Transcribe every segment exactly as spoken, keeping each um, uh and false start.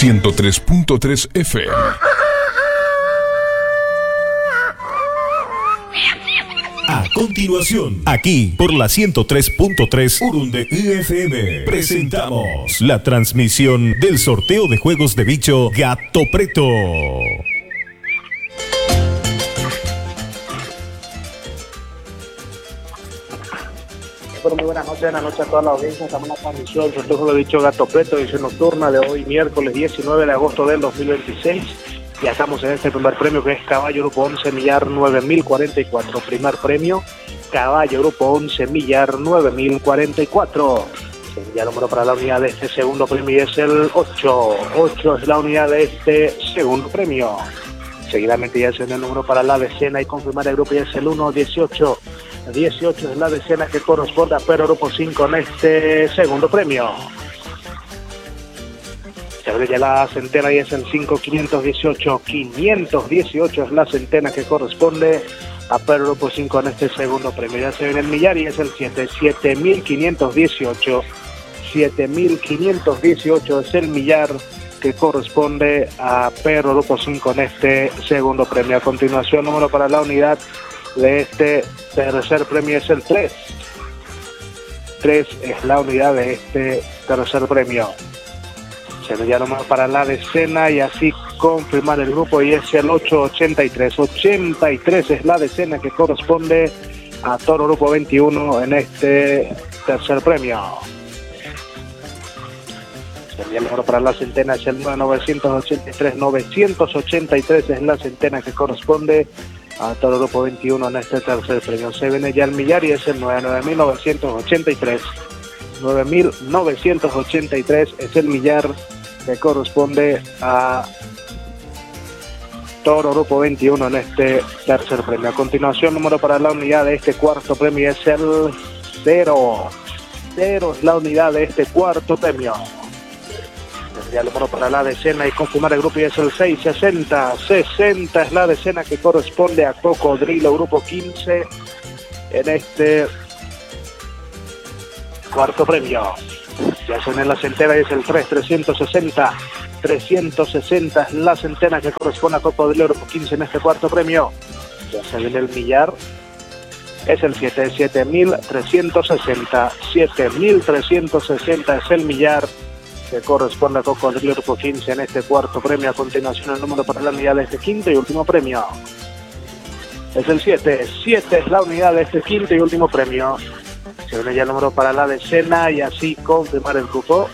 ciento tres punto tres F M. A continuación, aquí por la ciento tres punto tres Urunde F M, presentamos la transmisión del sorteo de juegos de bicho Gato Preto. Bueno, muy buenas noches, buenas noches a toda la audiencia. Estamos en la transmisión del sorteo de bicho Gato Preto, edición nocturna de hoy, miércoles diecinueve de agosto del dos mil veintiséis. Ya estamos en este primer premio, que es caballo grupo once, millar nueve mil cuarenta y cuatro. Primer premio, caballo grupo once, millar nueve mil cuarenta y cuatro. Ya el número para la unidad de este segundo premio y es el ocho. ocho es la unidad de este segundo premio. Seguidamente ya es el número para la decena y confirmar el grupo y es el uno. dieciocho. dieciocho es la decena que corresponde a Pero Grupo cinco en este segundo premio. Se abre ya la centena y es el cinco. quinientos dieciocho. quinientos dieciocho es la centena que corresponde a Pero Grupo cinco en este segundo premio. Ya se viene el millar y es el siete. siete mil quinientos dieciocho. siete mil quinientos dieciocho es el millar que corresponde a Pero Grupo cinco en este segundo premio. A continuación, número para la unidad de este tercer premio es el tres. tres es la unidad de este tercer premio. Se le llama para la decena y así confirmar el grupo y es el ocho. ochenta y tres. ochenta y tres es la decena que corresponde a Toro Grupo veintiuno en este tercer premio. Se le llama para la centena es el nueve. novecientos ochenta y tres. novecientos ochenta y tres es la centena que corresponde a Toro Grupo veintiuno en este tercer premio. Se viene ya el millar y es el nueve. nueve mil novecientos ochenta y tres. nueve mil novecientos ochenta y tres es el millar que corresponde a Toro Grupo veintiuno en este tercer premio. A continuación, número para la unidad de este cuarto premio es el cero. cero es la unidad de este cuarto premio. Ya el número para la decena y confirmar el grupo y es el seis. sesenta. sesenta es la decena que corresponde a Cocodrilo Grupo quince en este cuarto premio. Ya son en la centena y es el tres. trescientos sesenta. trescientos sesenta es la centena que corresponde a Cocodrilo Grupo quince en este cuarto premio. Ya se viene el millar. Es el siete. siete mil trescientos sesenta. siete mil trescientos sesenta es el millar que corresponde a Cocodrilo Grupo quince en este cuarto premio. A continuación, el número para la unidad de este quinto y último premio es el siete. siete es la unidad de este quinto y último premio. Se viene ya el número para la decena y así confirmar el grupo.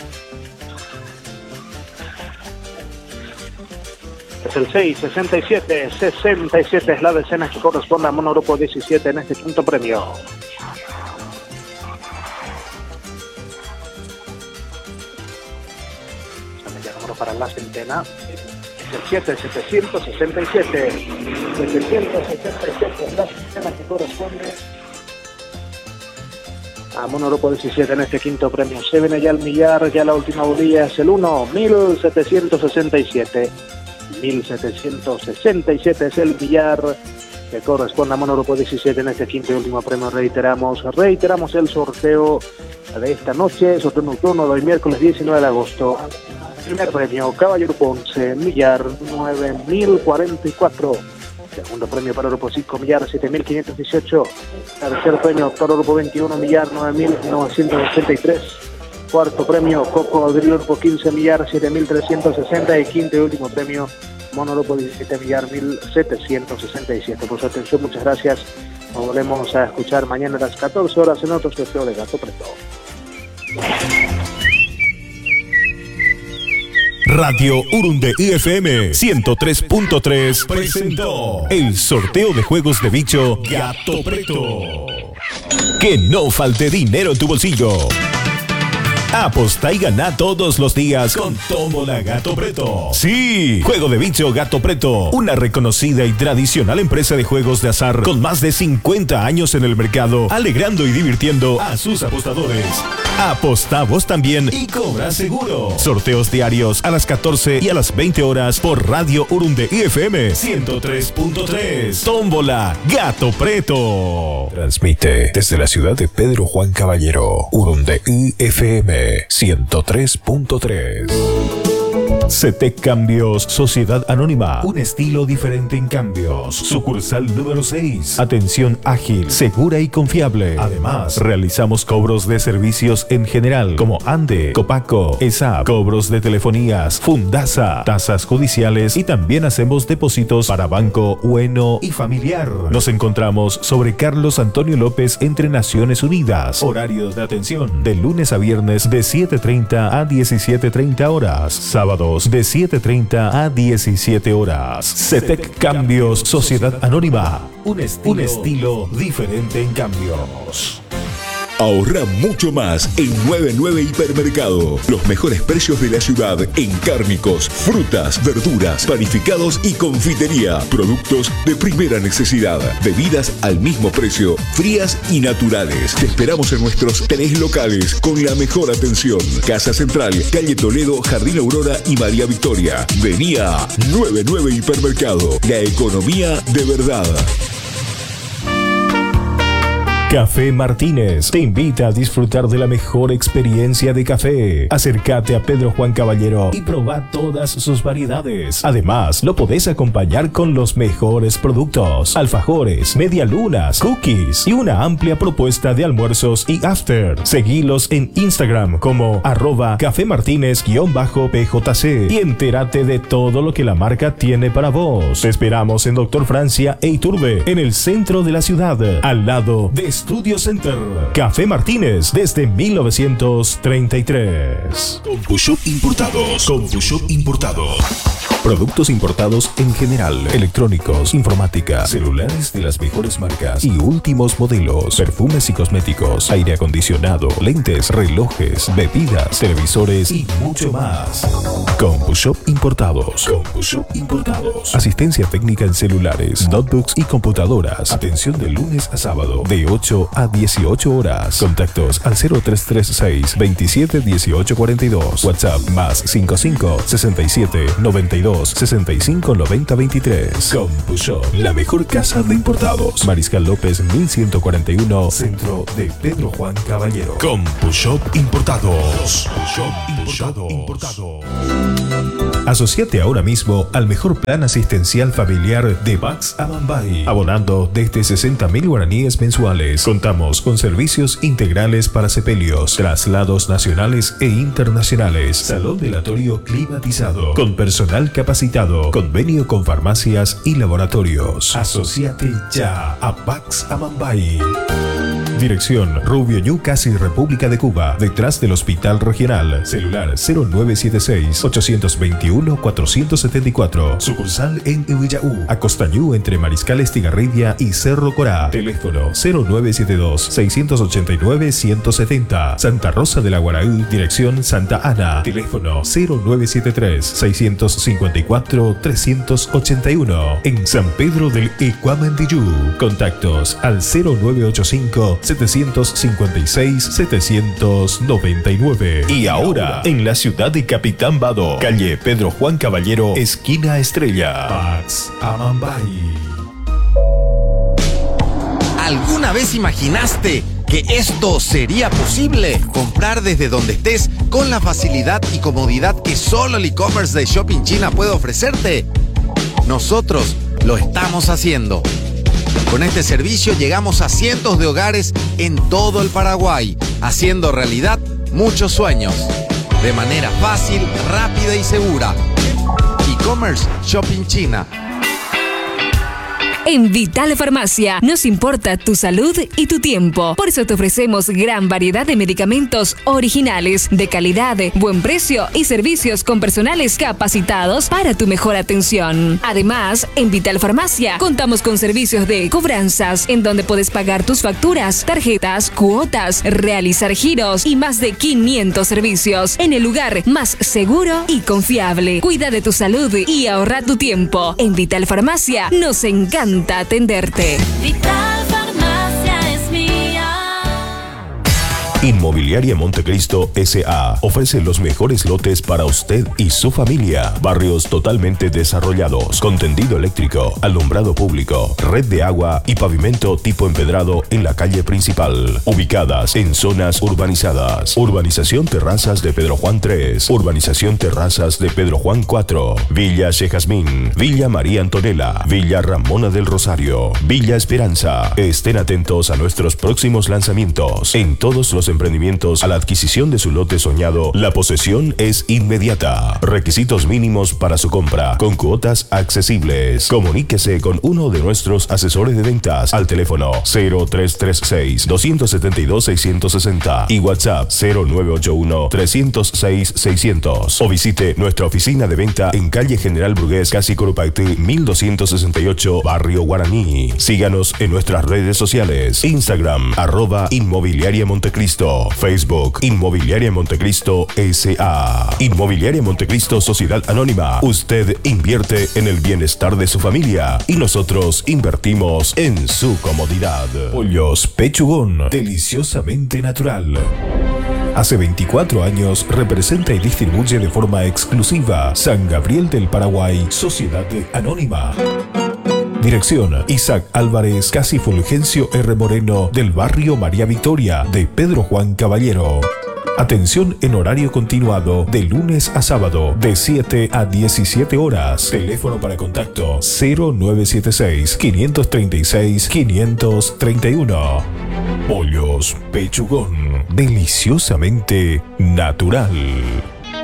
Es el seis. sesenta y siete. sesenta y siete es la decena que corresponde a Monogrupo diecisiete en este quinto premio. Se viene ya el número para la centena. Es el siete. setecientos sesenta y siete. setecientos sesenta y siete es la centena que corresponde a Monogrupo diecisiete en este quinto premio. Se viene ya el millar, ya la última bolilla es el uno. mil setecientos sesenta y siete. mil setecientos sesenta y siete es el millar que corresponde a Monogrupo diecisiete en este quinto y último premio. Reiteramos, reiteramos el sorteo de esta noche, sorteo nocturno de hoy miércoles diecinueve de agosto. Primer premio, caballo grupo once, millar nueve mil cuarenta y cuatro. Segundo premio para Grupo cinco, millar siete mil quinientos dieciocho. Tercer premio, Toro Grupo veintiuno, millar nueve mil novecientos ochenta y tres. Cuarto premio, Cocodrilo Grupo quince, millar siete mil trescientos sesenta. Y quinto y último premio, Mono Grupo diecisiete, millar mil setecientos sesenta y siete. Por su atención, muchas gracias. Nos volvemos a escuchar mañana a las catorce horas en otro sorteo de Gato Preto. Radio Urunde F M ciento tres punto tres presentó el sorteo de juegos de bicho Gato Preto. Que no falte dinero en tu bolsillo. Aposta y gana todos los días con Tómbola Gato Preto. Sí, juego de bicho Gato Preto, una reconocida y tradicional empresa de juegos de azar con más de cincuenta años en el mercado, alegrando y divirtiendo a sus apostadores. Apostá vos también y cobra seguro. Sorteos diarios a las catorce y a las veinte horas por Radio Urunde F M ciento tres punto tres. Tómbola Gato Preto. Transmite desde la ciudad de Pedro Juan Caballero, Urunde F M ciento tres punto tres. Cetec Cambios, Sociedad Anónima. Un estilo diferente en cambios. Sucursal número seis. Atención ágil, segura y confiable. Además, realizamos cobros de servicios en general, como ANDE, Copaco, E S A P, cobros de telefonías, Fundasa, tasas judiciales y también hacemos depósitos para banco, bueno y familiar. Nos encontramos sobre Carlos Antonio López entre Naciones Unidas. Horario de atención de lunes a viernes de siete treinta a diecisiete treinta horas. Sábados de siete treinta a diecisiete horas. Cetec Cambios, Sociedad Anónima. Un estilo, un estilo diferente en cambios. Ahorra mucho más en noventa y nueve Hipermercado. Los mejores precios de la ciudad en cárnicos, frutas, verduras, panificados y confitería. Productos de primera necesidad. Bebidas al mismo precio, frías y naturales. Te esperamos en nuestros tres locales con la mejor atención. Casa Central, Calle Toledo, Jardín Aurora y María Victoria. Vení a noventa y nueve Hipermercado. La economía de verdad. Café Martínez te invita a disfrutar de la mejor experiencia de café. Acércate a Pedro Juan Caballero y proba todas sus variedades. Además, lo podés acompañar con los mejores productos: alfajores, medialunas, cookies y una amplia propuesta de almuerzos y after. Seguilos en Instagram como arroba Café Martínez-P J C y entérate de todo lo que la marca tiene para vos. Te esperamos en Doctor Francia e Iturbe, en el centro de la ciudad, al lado de Studio Center. Café Martínez desde mil novecientos treinta y tres. CompuShop Importados. CompuShop Importados. Productos importados en general, electrónicos, informática, celulares de las mejores marcas y últimos modelos, perfumes y cosméticos, aire acondicionado, lentes, relojes, bebidas, televisores y mucho más. CompuShop Importados. CompuShop Importados. Asistencia técnica en celulares, notebooks y computadoras. Atención de lunes a sábado de ocho a dieciocho horas. Contactos al cero tres tres seis, veintisiete dieciocho cuarenta y dos. WhatsApp más cincuenta y cinco, sesenta y siete, noventa y dos, sesenta y cinco, noventa, veintitrés. CompuShop, la mejor casa de importados. Mariscal López mil ciento cuarenta y uno, centro de Pedro Juan Caballero. CompuShop Importados. CompuShop Importados. Asociate ahora mismo al mejor plan asistencial familiar de Bax Amambay, abonando desde sesenta mil guaraníes mensuales. Contamos con servicios integrales para sepelios, traslados nacionales e internacionales, salón velatorio climatizado, con personal capacitado, convenio con farmacias y laboratorios. Asociate ya a Bax Amambay. Dirección Rubio Ñu, casi República de Cuba, detrás del Hospital Regional. Celular cero nueve siete seis, ocho dos uno, cuatro siete cuatro. Sucursal en Uillaú, Acostañú, entre Mariscal Estigarribia y Cerro Corá. Teléfono cero nueve siete dos, seis ocho nueve, uno siete cero. Santa Rosa de la Guaraú, dirección Santa Ana. Teléfono cero nueve siete tres, seis cinco cuatro, tres ocho uno. En San Pedro del Ecuamendillú. Contactos al cero nueve ocho cinco, siete cinco seis, siete nueve nueve. Y ahora, en la ciudad de Capitán Bado, calle Pedro Juan Caballero, esquina Estrella. Bax Amambay. ¿Alguna vez imaginaste que esto sería posible? Comprar desde donde estés con la facilidad y comodidad que solo el e-commerce de Shopping China puede ofrecerte. Nosotros lo estamos haciendo. Con este servicio llegamos a cientos de hogares en todo el Paraguay, haciendo realidad muchos sueños, de manera fácil, rápida y segura. E-commerce Shopping China. En Vital Farmacia nos importa tu salud y tu tiempo. Por eso te ofrecemos gran variedad de medicamentos originales, de calidad, buen precio y servicios con personales capacitados para tu mejor atención. Además, en Vital Farmacia contamos con servicios de cobranzas, en donde puedes pagar tus facturas, tarjetas, cuotas, realizar giros y más de quinientos servicios en el lugar más seguro y confiable. Cuida de tu salud y ahorra tu tiempo. En Vital Farmacia nos encanta atenderte. Vital Farmacia es mía. Inmobiliaria Montecristo S A ofrece los mejores lotes para usted y su familia. Barrios totalmente desarrollados, con tendido eléctrico, alumbrado público, red de agua y pavimento tipo empedrado en la calle principal. Ubicadas en zonas urbanizadas. Urbanización Terrazas de Pedro Juan tres, Urbanización Terrazas de Pedro Juan cuatro, Villa Chejazmín, Villa María Antonella, Villa Ramona del Rosario, Villa Esperanza. Estén atentos a nuestros próximos lanzamientos. En todos los emprendimientos, a la adquisición de su lote soñado, la posesión es inmediata. Requisitos mínimos para su compra, con cuotas accesibles. Comuníquese con uno de nuestros asesores de ventas al teléfono cero tres tres seis, dos siete dos, seis seis cero y WhatsApp cero nueve ocho uno, tres cero seis, seiscientos. O visite nuestra oficina de venta en calle General Brugués, Casi Corupactí, mil doscientos sesenta y ocho, Barrio Guaraní. Síganos en nuestras redes sociales: Instagram, arroba Inmobiliaria Montecristo, Facebook, Inmobiliaria Montecristo S A. Inmobiliaria Montecristo Sociedad Anónima. Usted invierte en el bienestar de su familia y nosotros invertimos en su comodidad. Pollos Pechugón, deliciosamente natural. Hace veinticuatro años representa y distribuye de forma exclusiva San Gabriel del Paraguay, Sociedad Anónima. Dirección: Isaac Álvarez, Casi Fulgencio R. Moreno, del barrio María Victoria, de Pedro Juan Caballero. Atención en horario continuado de lunes a sábado de siete a diecisiete horas. Teléfono para contacto cero nueve siete seis, cinco tres seis, cinco tres uno. Pollos Pechugón, deliciosamente natural.